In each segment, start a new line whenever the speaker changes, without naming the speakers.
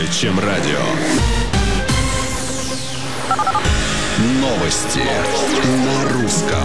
Чем радио. Новости на русском.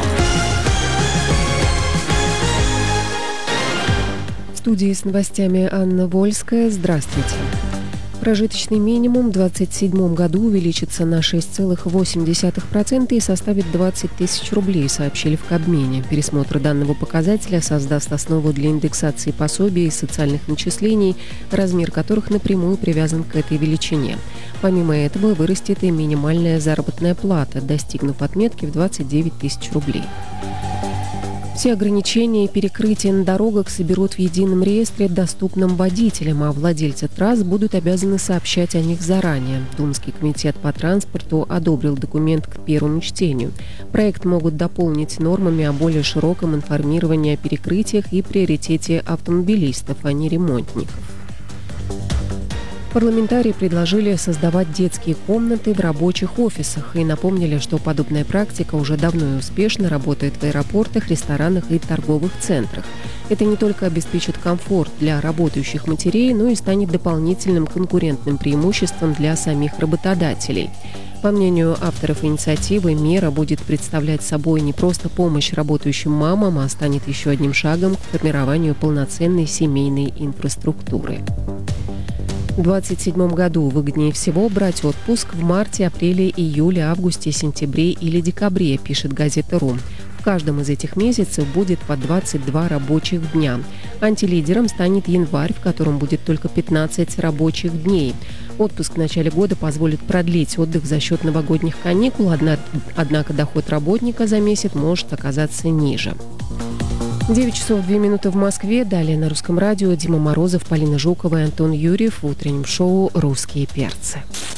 В студии с новостями Анна Вольская. Здравствуйте. Прожиточный минимум в 2027 году увеличится на 6,8% и составит 20 тысяч рублей, сообщили в Кабмине. Пересмотр данного показателя создаст основу для индексации пособий и социальных начислений, размер которых напрямую привязан к этой величине. Помимо этого, вырастет и минимальная заработная плата, достигнув отметки в 29 тысяч рублей. Все ограничения и перекрытия на дорогах соберут в едином реестре, доступном водителям, а владельцы трасс будут обязаны сообщать о них заранее. Думский комитет по транспорту одобрил документ к первому чтению. Проект могут дополнить нормами о более широком информировании о перекрытиях и приоритете автомобилистов, а не ремонтников. Парламентарии предложили создавать детские комнаты в рабочих офисах и напомнили, что подобная практика уже давно и успешно работает в аэропортах, ресторанах и торговых центрах. Это не только обеспечит комфорт для работающих матерей, но и станет дополнительным конкурентным преимуществом для самих работодателей. По мнению авторов инициативы, мера будет представлять собой не просто помощь работающим мамам, а станет еще одним шагом к формированию полноценной семейной инфраструктуры. В 2027 году выгоднее всего брать отпуск в марте, апреле, июле, августе, сентябре или декабре, пишет газета «Ру». В каждом из этих месяцев будет по 22 рабочих дня. Антилидером станет январь, в котором будет только 15 рабочих дней. Отпуск в начале года позволит продлить отдых за счет новогодних каникул, однако доход работника за месяц может оказаться ниже. 9 часов 2 минуты в Москве. Далее на Русском радио Дима Морозов, Полина Жукова и Антон Юрьев в утреннем шоу «Русские перцы».